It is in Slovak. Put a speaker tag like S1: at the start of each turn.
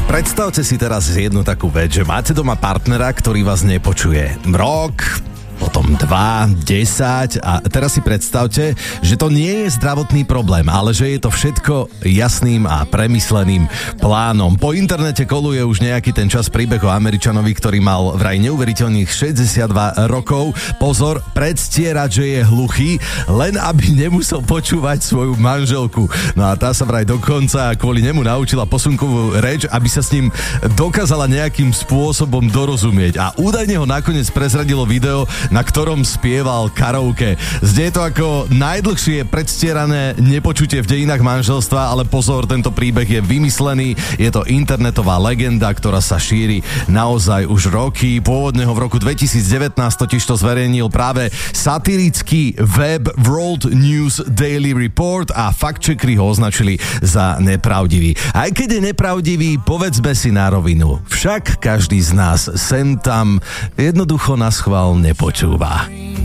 S1: Predstavte si teraz jednu takú vec, že máte doma partnera, ktorý vás nepočuje. Rok, potom 2, 10 a teraz si predstavte, že to nie je zdravotný problém, ale že je to všetko jasným a premysleným plánom. Po internete koluje už nejaký ten čas príbeh o Američanovi, ktorý mal vraj neuveriteľných 62 rokov. Pozor, predstierať, že je hluchý, len aby nemusel počúvať svoju manželku. No a tá sa vraj dokonca kvôli nemu naučila posunkovú reč, aby sa s ním dokázala nejakým spôsobom dorozumieť. A údajne ho nakoniec prezradilo video, na ktorom spieval karaoke. Znie to ako najdlhšie predstierané nepočutie v dejinách manželstva, ale pozor, tento príbeh je vymyslený, je to internetová legenda, ktorá sa šíri naozaj už roky. Pôvodne ho v roku 2019 totiž to zverejnil práve satirický web World News Daily Report a fact-checkeri ho označili za nepravdivý. Aj keď je nepravdivý, povedzme si na rovinu. Však každý z nás sem tam jednoducho naschvál nepočúva.